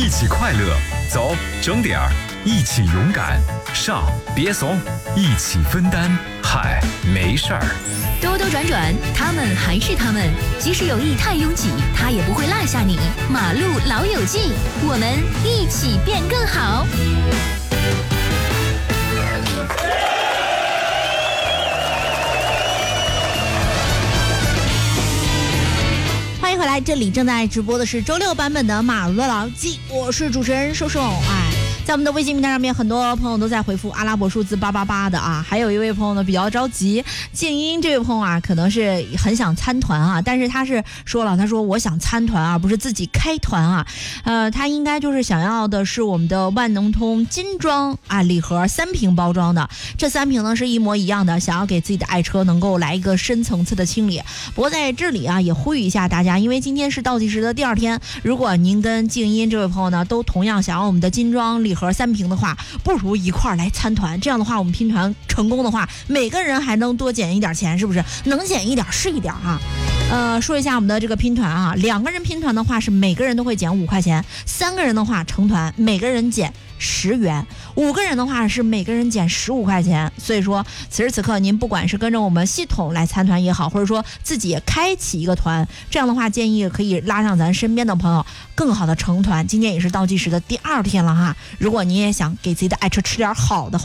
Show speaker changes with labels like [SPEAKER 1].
[SPEAKER 1] 一起快乐，走，整点儿，一起勇敢，上，别怂，一起分担，嗨，没事儿。
[SPEAKER 2] 兜兜转转，他们还是他们，即使有意太拥挤，他也不会落下你。马路老友记，我们一起变更好。
[SPEAKER 3] 欢迎回来，这里正在直播的是周六版本的马路老友记，我是主持人瘦瘦。在我们的微信平台上面，很多朋友都在回复阿拉伯数字888的啊，还有一位朋友呢比较着急，静音这位朋友啊，可能是很想参团啊，但是他是说了，他说我想参团啊，不是自己开团啊，他应该就是想要的是我们的万能通金装啊礼盒3瓶包装的，这3瓶呢是一模一样的，想要给自己的爱车能够来一个深层次的清理。不过在这里啊，也呼吁一下大家，因为今天是倒计时的第2天，如果您跟静音这位朋友呢都同样想要我们的金装礼盒3瓶的话，不如一块儿来参团，这样的话我们拼团成功的话，每个人还能多减一点钱，是不是？能减一点是一点啊。说一下我们的这个拼团啊，2个人拼团的话是每个人都会减5块钱，3个人的话成团每个人减10元，5个人的话是每个人减15块钱。所以说此时此刻您不管是跟着我们系统来参团也好，或者说自己也开启一个团，这样的话建议可以拉上咱身边的朋友更好的成团。今天也是倒计时的第2天了哈，如果你也想给自己的爱车吃点好的话，